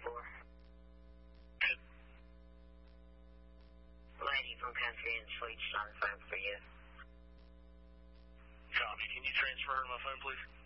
Good. Lady from Country and Sweets on the phone for you. Copy. Can you transfer her to my phone, please?